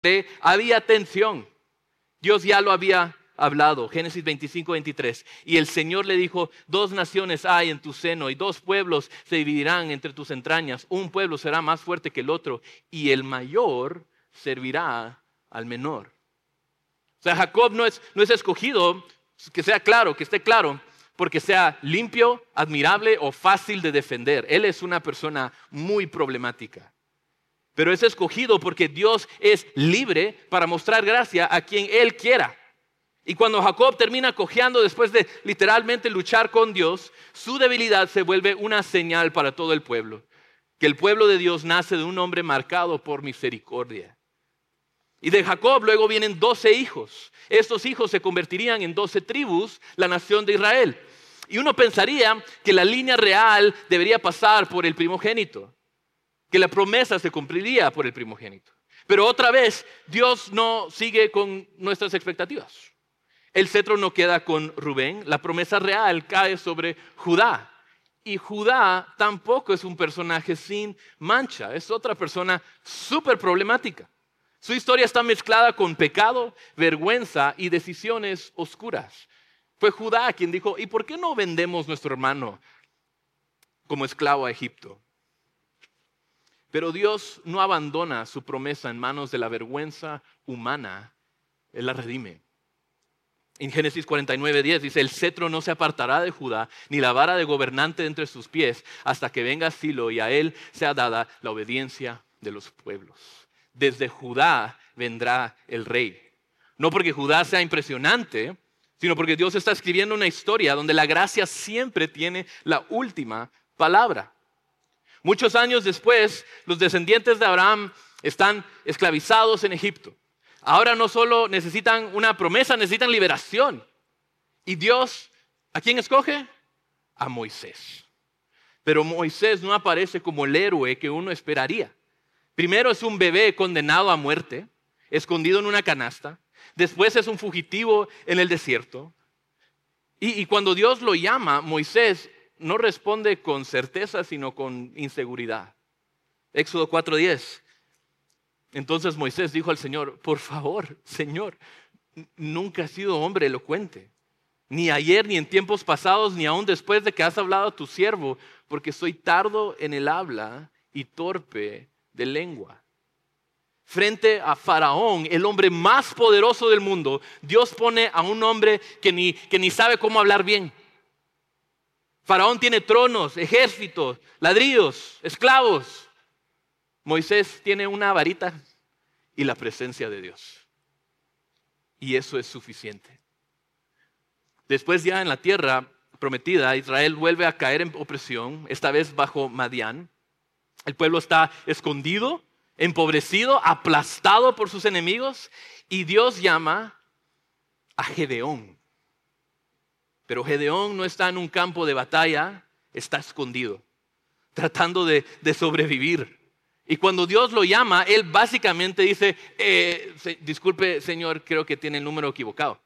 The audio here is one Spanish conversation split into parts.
había tensión. Dios ya lo había hablado. Génesis 25:23. Y el Señor le dijo: 2 naciones hay en tu seno y 2 pueblos se dividirán entre tus entrañas. Un pueblo será más fuerte que el otro y el mayor servirá al menor. O sea, Jacob no es escogido, que sea claro, que esté claro, porque sea limpio, admirable o fácil de defender. Él es una persona muy problemática. Pero es escogido porque Dios es libre para mostrar gracia a quien Él quiera. Y cuando Jacob termina cojeando después de literalmente luchar con Dios, su debilidad se vuelve una señal para todo el pueblo. Que el pueblo de Dios nace de un hombre marcado por misericordia. Y de Jacob luego vienen 12 hijos. Estos hijos se convertirían en 12 tribus, la nación de Israel. Y uno pensaría que la línea real debería pasar por el primogénito, que la promesa se cumpliría por el primogénito. Pero otra vez, Dios no sigue con nuestras expectativas. El cetro no queda con Rubén, la promesa real cae sobre Judá. Y Judá tampoco es un personaje sin mancha, es otra persona súper problemática. Su historia está mezclada con pecado, vergüenza y decisiones oscuras. Fue Judá quien dijo: ¿y por qué no vendemos nuestro hermano como esclavo a Egipto? Pero Dios no abandona su promesa en manos de la vergüenza humana, Él la redime. En Génesis 49:10 dice: el cetro no se apartará de Judá, ni la vara de gobernante de entre sus pies, hasta que venga Silo y a él sea dada la obediencia de los pueblos. Desde Judá vendrá el rey. No porque Judá sea impresionante, sino porque Dios está escribiendo una historia donde la gracia siempre tiene la última palabra. Muchos años después, los descendientes de Abraham están esclavizados en Egipto. Ahora no solo necesitan una promesa, necesitan liberación. Y Dios, ¿a quién escoge? A Moisés. Pero Moisés no aparece como el héroe que uno esperaría. Primero es un bebé condenado a muerte, escondido en una canasta. Después es un fugitivo en el desierto. Y cuando Dios lo llama, Moisés no responde con certeza, sino con inseguridad. Éxodo 4:10. Entonces Moisés dijo al Señor: por favor, Señor, nunca he sido hombre elocuente, ni ayer, ni en tiempos pasados, ni aún después de que has hablado a tu siervo, porque soy tardo en el habla y torpe de lengua. Frente a Faraón, el hombre más poderoso del mundo, Dios pone a un hombre que ni sabe cómo hablar bien. Faraón tiene tronos, ejércitos, ladrillos, esclavos. Moisés tiene una varita y la presencia de Dios. Y eso es suficiente. Después, ya en la tierra prometida, Israel vuelve a caer en opresión, esta vez bajo Madián. El pueblo está escondido, empobrecido, aplastado por sus enemigos, y Dios llama a Gedeón. Pero Gedeón no está en un campo de batalla, está escondido, tratando de sobrevivir. Y cuando Dios lo llama, él básicamente dice: disculpe, Señor, creo que tiene el número equivocado.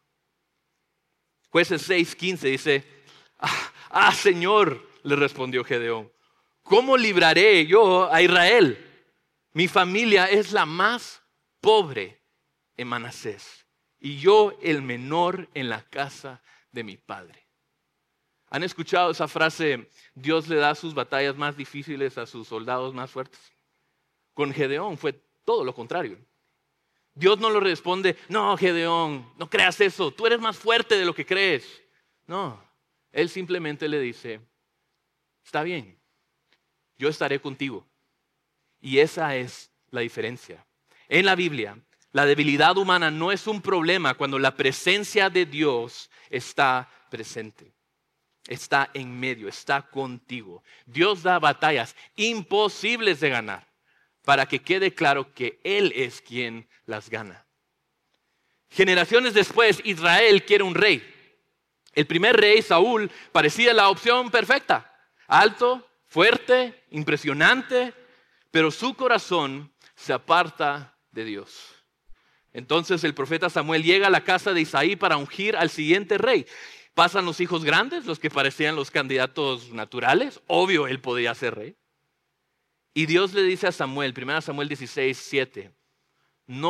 Jueces 6:15 dice: Señor, le respondió Gedeón, ¿cómo libraré yo a Israel? Mi familia es la más pobre en Manasés, y yo el menor en la casa de mi padre. ¿Han escuchado esa frase? Dios le da sus batallas más difíciles a sus soldados más fuertes. Con Gedeón fue todo lo contrario. Dios no lo responde: no, Gedeón, no creas eso, tú eres más fuerte de lo que crees. No, Él simplemente le dice: está bien, yo estaré contigo. Y esa es la diferencia. En la Biblia, la debilidad humana no es un problema cuando la presencia de Dios está presente. Está en medio, está contigo. Dios da batallas imposibles de ganar para que quede claro que Él es quien las gana. Generaciones después, Israel quiere un rey. El primer rey, Saúl, parecía la opción perfecta. Alto, fuerte, impresionante, pero su corazón se aparta de Dios. Entonces el profeta Samuel llega a la casa de Isaí para ungir al siguiente rey. Pasan los hijos grandes, los que parecían los candidatos naturales. Obvio, él podía ser rey. Y Dios le dice a Samuel, 1 Samuel 16:7,